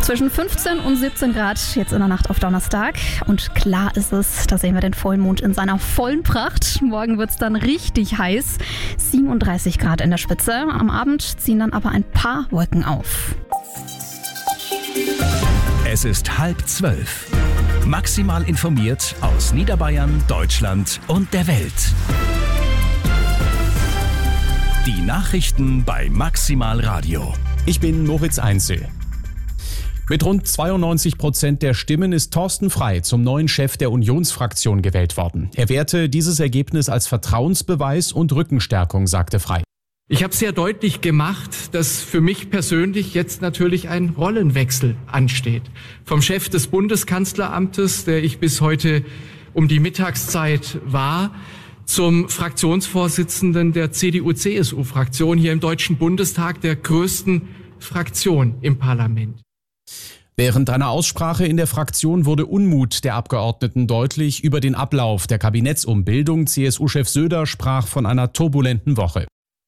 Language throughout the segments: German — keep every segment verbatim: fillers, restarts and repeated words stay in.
Zwischen fünfzehn und siebzehn Grad jetzt in der Nacht auf Donnerstag. Und klar ist es, da sehen wir den Vollmond in seiner vollen Pracht. Morgen wird es dann richtig heiß. siebenunddreißig Grad in der Spitze. Am Abend ziehen dann aber ein paar Wolken auf. Es ist halb zwölf. Maximal informiert aus Niederbayern, Deutschland und der Welt. Die Nachrichten bei Maximal Radio. Ich bin Moritz Einzel. Mit rund zweiundneunzig Prozent der Stimmen ist Thorsten Frey zum neuen Chef der Unionsfraktion gewählt worden. Er werte dieses Ergebnis als Vertrauensbeweis und Rückenstärkung, sagte Frey. Ich habe sehr deutlich gemacht, dass für mich persönlich jetzt natürlich ein Rollenwechsel ansteht. Vom Chef des Bundeskanzleramtes, der ich bis heute um die Mittagszeit war, zum Fraktionsvorsitzenden der C D U-C S U-Fraktion hier im Deutschen Bundestag, der größten Fraktion im Parlament. Während einer Aussprache in der Fraktion wurde Unmut der Abgeordneten deutlich über den Ablauf der Kabinettsumbildung. C S U-Chef Söder sprach von einer turbulenten Woche.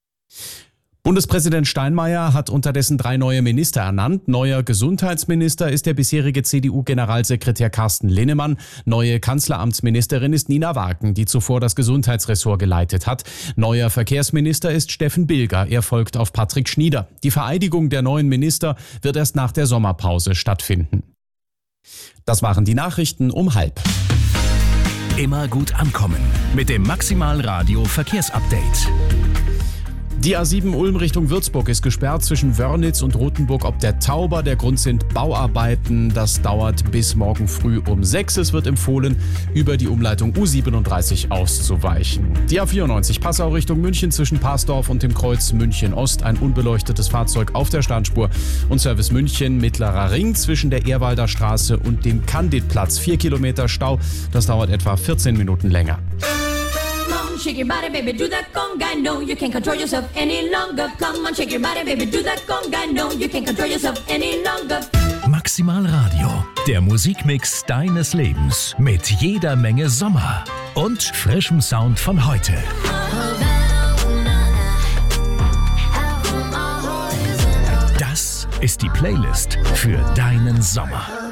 Bundespräsident Steinmeier hat unterdessen drei neue Minister ernannt. Neuer Gesundheitsminister ist der bisherige C D U-Generalsekretär Carsten Linnemann. Neue Kanzleramtsministerin ist Nina Warken, die zuvor das Gesundheitsressort geleitet hat. Neuer Verkehrsminister ist Steffen Bilger. Er folgt auf Patrick Schnieder. Die Vereidigung der neuen Minister wird erst nach der Sommerpause stattfinden. Das waren die Nachrichten um halb. Immer gut ankommen mit dem Maximal Radio Verkehrsupdate. Die A sieben Ulm Richtung Würzburg ist gesperrt zwischen Wörnitz und Rothenburg ob der Tauber. Der Grund sind Bauarbeiten. Das dauert bis morgen früh um sechs. Es wird empfohlen, über die Umleitung U siebenunddreißig auszuweichen. Die A vierundneunzig Passau Richtung München zwischen Parsdorf und dem Kreuz München Ost. Ein unbeleuchtetes Fahrzeug auf der Standspur. Und Service München Mittlerer Ring zwischen der Ehrwalder Straße und dem Candidplatz. Vier Kilometer Stau. Das dauert etwa vierzehn Minuten länger. Shake your body, baby, do that conga. No, you can't control yourself any longer. Come on, shake your body, baby, do that conga. No, you can't control yourself any longer. Maximal Radio, der Musikmix deines Lebens mit jeder Menge Sommer und frischem Sound von heute. Das ist die Playlist für deinen Sommer.